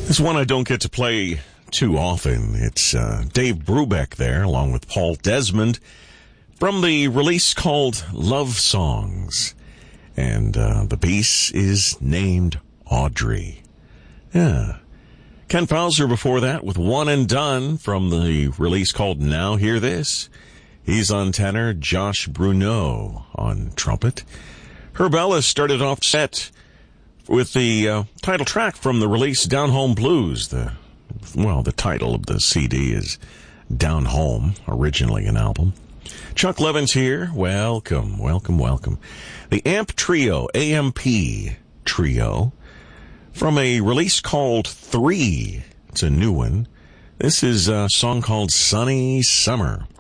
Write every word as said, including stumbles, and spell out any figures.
This one I don't get to play too often. It's uh, Dave Brubeck there, along with Paul Desmond, from the release called Love Songs. And uh, the piece is named Audrey. Yeah. Ken Fauser before that with One and Done from the release called Now Hear This. He's on tenor, Josh Bruneau on trumpet. Herb Ellis started off set with the uh, title track from the release Down Home Blues. The well, the title of the C D is Down Home, originally an album. Chuck Levin's here. Welcome, welcome, welcome. The Amp Trio, A M P Trio, from a release called Three. It's a new one. This is a song called Sunny Summer.